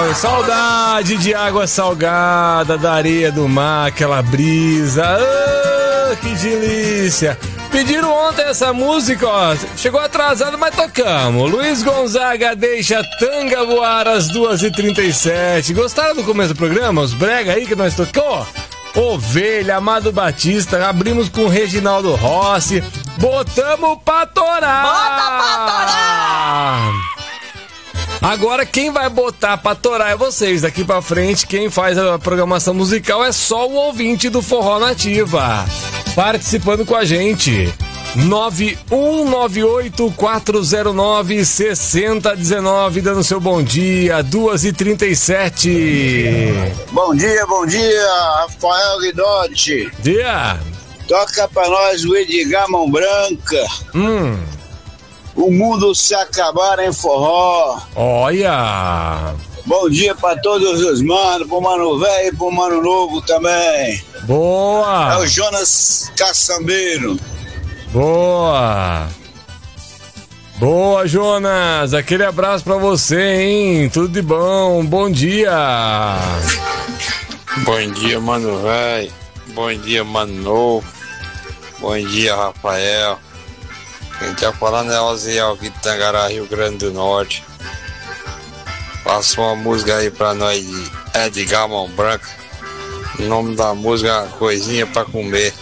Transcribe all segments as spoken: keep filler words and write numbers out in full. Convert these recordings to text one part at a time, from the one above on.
Saudade de água salgada, da areia do mar, aquela brisa. Ah, que delícia! Pediram ontem essa música, ó. Chegou atrasado, mas tocamos. Luiz Gonzaga deixa Tanga voar às duas e trinta e sete. Gostaram do começo do programa? Os brega aí que nós tocou? Ovelha, Amado Batista, abrimos com Reginaldo Rossi. Botamos pra torar! Bota pra torar! Agora quem vai botar pra torar é vocês. Daqui pra frente, quem faz a programação musical é só o ouvinte do Forró Nativa. Participando com a gente. nove um nove oito quatro zero nove seis zero um nove, dando seu bom dia, duas e trinta e sete. Bom dia, bom dia, Rafael Guidotti. Dia. Toca pra nós o Edgar Mão Branca. Hum. O mundo se acabar em forró. Olha. Bom dia pra todos os manos, pro mano velho e pro mano novo também. Boa. É o Jonas Caçambeiro. Boa! Boa, Jonas! Aquele abraço pra você, hein? Tudo de bom, bom dia! Bom dia, mano velho. Bom dia, mano novo. Bom dia, Rafael. Quem tá falando é Oziel aqui de Tangará, Rio Grande do Norte. Passa uma música aí pra nós de Edgar Mão Branca. O nome da música é Coisinha Pra Comer.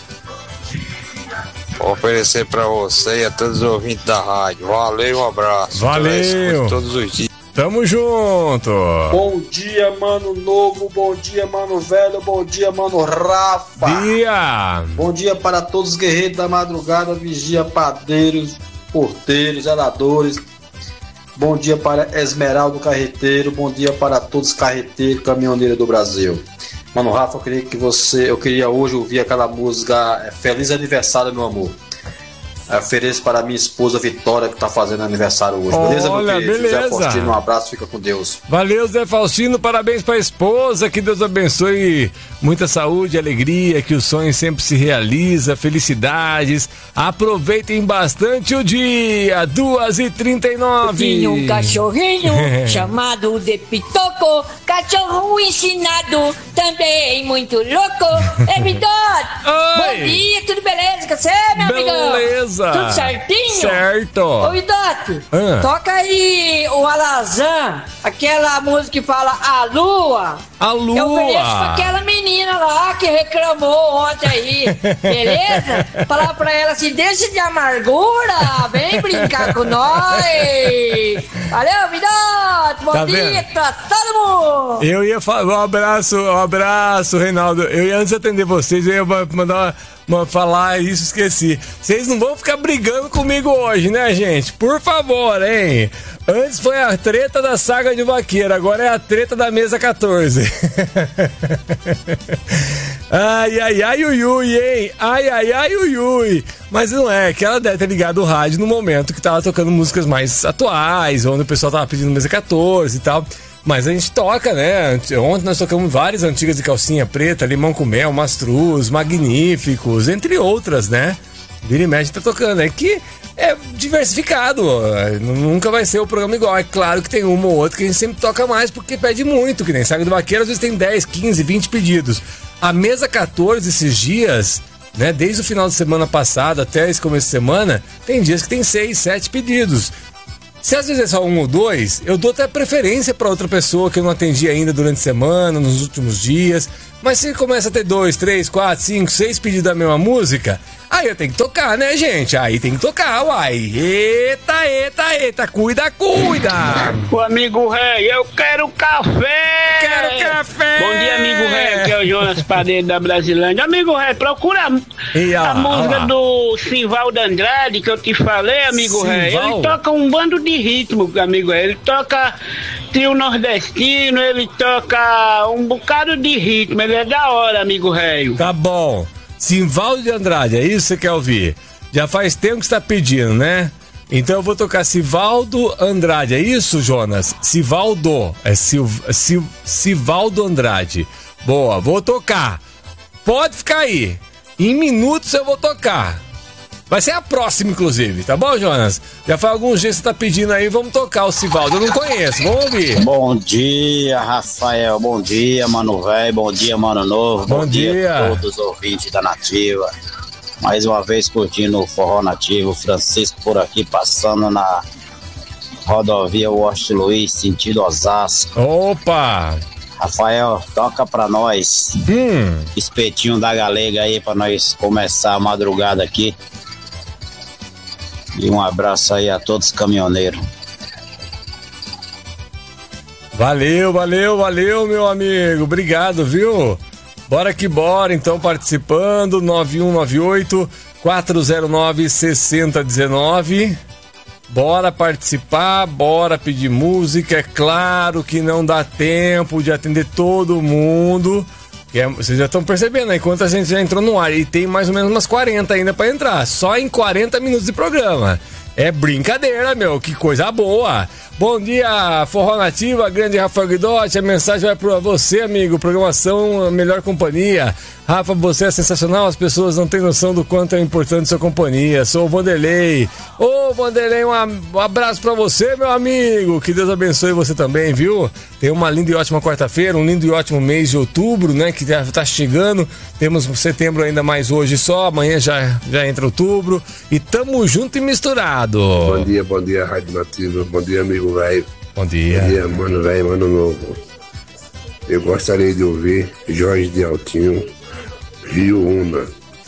Vou oferecer pra você e a todos os ouvintes da rádio. Valeu, um abraço. Valeu. Todos os dias. Tamo junto. Bom dia, mano novo. Bom dia, mano velho. Bom dia, mano Rafa. Dia. Bom dia para todos os guerreiros da madrugada, vigia, padeiros, porteiros, zeladores. Bom dia para Esmeraldo Carreteiro. Bom dia para todos os carreteiros, caminhoneiros do Brasil. Mano Rafa, eu queria que você, eu queria hoje ouvir aquela música Feliz Aniversário, meu amor. Eu ofereço para minha esposa Vitória, que tá fazendo aniversário hoje. Beleza, Olha, meu querido? beleza. Zé Faustino, um abraço, fica com Deus. Valeu, Zé Faustino, parabéns pra esposa, que Deus abençoe, muita saúde, alegria, que o sonho sempre se realiza, felicidades, aproveitem bastante o dia, duas e trinta e nove. Tinha um cachorrinho chamado de Pitoco, cachorro ensinado, também muito louco. É Vitória! Bom dia, tudo beleza com você, meu amigão? Beleza! Tudo certinho? Certo! Ô, Idote, ah. toca aí o Alazan, aquela música que fala A Lua. A Lua! Eu ofereço pra aquela menina lá que reclamou ontem aí, beleza? Falar pra ela assim, deixa de amargura, vem brincar com nós! Valeu, Idote, bom Tá dia vendo? pra todo mundo! Eu ia falar, um abraço, um abraço, Reinaldo. Eu ia antes de atender vocês, eu ia mandar uma, uma falar isso, esqueci. Vocês não vão ficar brigando comigo hoje, né, gente? Por favor, hein? Antes foi a treta da saga de vaqueiro, agora é a treta da mesa quatorze. Ai, ai, ai, ui, ui, hein? Ai, ai, ai, ui, ui. Mas não é, que ela deve ter ligado o rádio no momento que tava tocando músicas mais atuais, onde o pessoal tava pedindo mesa quatorze e tal. Mas a gente toca, né? Ontem nós tocamos várias antigas de calcinha preta, Limão com Mel, Mastruz, Magníficos, entre outras, né? Vira e mexe tá tocando. É que é diversificado, nunca vai ser o programa igual. É claro que tem uma ou outra que a gente sempre toca mais porque pede muito, que nem Saga do Vaqueiro, às vezes tem dez, quinze, vinte pedidos. A mesa quatorze esses dias, né? Desde o final de semana passado até esse começo de semana, tem dias que tem seis, sete pedidos. Se às vezes é só um ou dois, eu dou até preferência para outra pessoa que eu não atendi ainda durante a semana, nos últimos dias. Mas se começa a ter dois, três, quatro, cinco, seis pedidos da mesma música, aí eu tenho que tocar, né, gente? Aí tem que tocar, uai. Eita, eita, eita, cuida, cuida. O amigo rei, eu quero café. Quero café. Bom dia, amigo rei, que é o Jonas Padeiro da Brasilândia. Amigo rei, procura e, ó, a música ó. do Simvaldo Andrade, que eu te falei, amigo rei. Simval? Ele toca um bando de ritmo, amigo rei. Ele toca trio nordestino, ele toca um bocado de ritmo. Ele é da hora, amigo rei. Tá bom. Simvaldo de Andrade, é isso que você quer ouvir? Já faz tempo que você tá pedindo, né? Então eu vou tocar Simvaldo Andrade, é isso, Jonas? Sivaldo, é Sil, Sil, Sivaldo Andrade. Boa, vou tocar. Pode ficar aí. Em minutos eu vou tocar. Vai ser a próxima, inclusive, tá bom, Jonas? Já faz alguns dias que você tá pedindo aí, vamos tocar o Sivaldo. Eu não conheço, vamos ouvir. Bom dia, Rafael. Bom dia, Mano Velho. Bom dia, Mano Novo. Bom, bom dia. dia a todos os ouvintes da Nativa. Mais uma vez curtindo o Forró Nativo. Francisco por aqui, passando na rodovia Washington Luiz, sentido Osasco. Opa! Rafael, toca pra nós. Hum. Espetinho da Galega aí pra nós começar a madrugada aqui. E um abraço aí a todos os caminhoneiros. Valeu, valeu, valeu, meu amigo. Obrigado, viu? Bora que bora, então, participando. nove um nove oito, quatro zero nove, seis zero um nove. Bora participar, bora pedir música. É claro que não dá tempo de atender todo mundo. É, vocês já estão percebendo, né? Enquanto a gente já entrou no ar e tem mais ou menos umas quarenta ainda pra entrar. Só em quarenta minutos de programa. É brincadeira, meu. Que coisa boa. Bom dia, Forró Nativa, grande Rafael Guidotti. A mensagem vai pra você, amigo. Programação Melhor Companhia. Rafa, você é sensacional. As pessoas não têm noção do quanto é importante sua companhia. Sou o Vanderlei. Ô, Vanderlei, um abraço pra você, meu amigo. Que Deus abençoe você também, viu? Tem uma linda e ótima quarta-feira, um lindo e ótimo mês de outubro, né? Que já tá chegando. Temos setembro ainda mais hoje só. Amanhã já, já entra outubro. E tamo junto e misturado. Bom dia, bom dia, Rádio Nativa. Bom dia, amigo velho. Bom dia. Bom dia, mano velho, mano novo. Eu gostaria de ouvir Jorge de Altinho, Rio Una.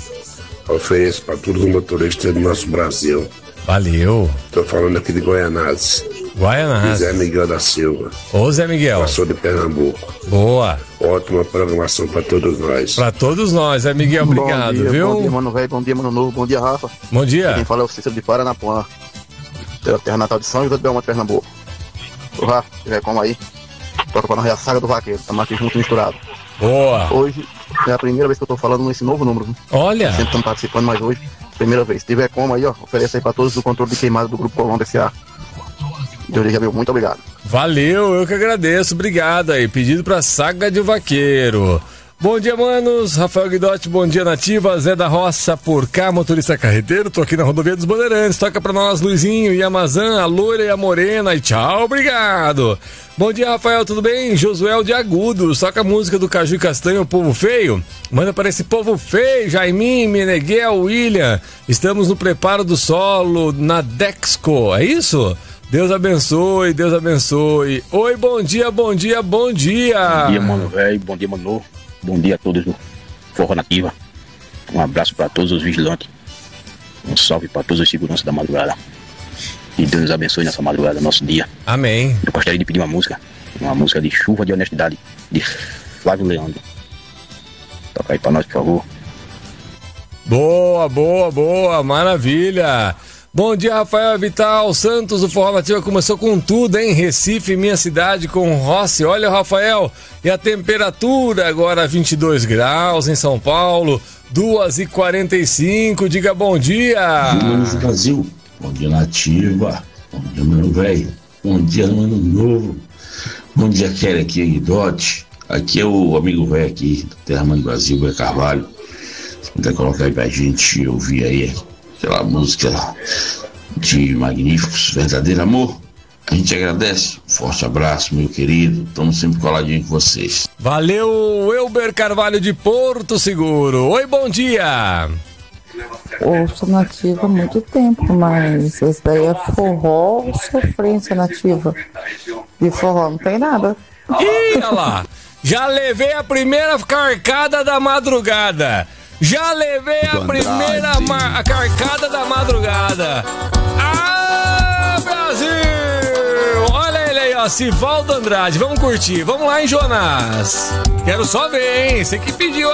Ofereço para todos os motoristas do nosso Brasil. Valeu. Tô falando aqui de Goianazes. Goianazes. Zé Miguel da Silva. Ô, Zé Miguel. Passou de Pernambuco. Boa. Ótima programação para todos nós. Para todos nós, Zé Miguel, obrigado, bom dia, viu? Bom dia, mano velho, bom dia, mano novo, bom dia, Rafa. Bom dia. Quem fala é o Cícero de Paranapuã, terra natal de São José do Belmonte, Pernambuco. O Rafa, tiver como aí, toca pra nós a saga do vaqueiro, estamos aqui junto misturado. Boa. Hoje é a primeira vez que eu tô falando nesse novo número. Olha. Sempre estamos participando, mas hoje, primeira vez. Se tiver como aí, ó, oferece aí pra todos o controle de queimada do Grupo Colombo S A. Deus lhe abençoe, muito obrigado. Valeu, eu que agradeço, obrigado aí. Pedido pra Saga de Vaqueiro. Bom dia, manos. Rafael Guidotti, bom dia, Nativa. Zé da Roça por cá, motorista carreteiro. Tô aqui na rodovia dos Bandeirantes. Toca pra nós, Luizinho e Amazã, a loira e a morena. E tchau, obrigado. Bom dia, Rafael, tudo bem? Josuel de Agudos. Toca a música do Caju e Castanho, o Povo Feio. Manda para esse povo feio, Jaimin, Meneghel, William. Estamos no preparo do solo na Dexco, é isso? Deus abençoe, Deus abençoe. Oi, bom dia, bom dia, bom dia. Bom dia, mano velho, bom dia, mano novo. Bom dia a todos do Forró Nativa. Um abraço para todos os vigilantes. Um salve para todos os seguranças da madrugada. E Deus nos abençoe nessa madrugada, nosso dia. Amém. Eu gostaria de pedir uma música. Uma música de Chuva de Honestidade, de Flávio Leandro. Toca aí para nós, por favor. Boa, boa, boa, maravilha. Bom dia, Rafael Vital Santos, o Forró Nativa começou com tudo, hein? Recife, minha cidade, com Rossi. Olha, Rafael, e a temperatura agora vinte e dois graus em São Paulo, duas e quarenta e cinco. Diga bom dia. Bom dia, Brasil. Bom dia, Nativa. Bom dia, mano velho. Bom dia, mano novo. Bom dia, Kelly aqui, Guidotti. Aqui é o amigo velho aqui, do Terra Mãe do Brasil, Guilherme Carvalho. Se puder colocar aí pra gente ouvir aí aquela música de Magníficos, Verdadeiro Amor, a gente agradece. Forte abraço, meu querido. Estamos sempre coladinho com vocês. Valeu, Elber Carvalho de Porto Seguro. Oi, bom dia. Ouço Nativa há muito tempo, mas esse daí é forró ou sofrência Nativa? De forró não tem nada. Ih, olha lá. Já levei a primeira carcada da madrugada. Já levei a primeira ma- a carcada da madrugada. Ah, Brasil! Olha ele aí, ó, Sivaldo Andrade. Vamos curtir. Vamos lá, hein, Jonas? Quero só ver, hein? Você que pediu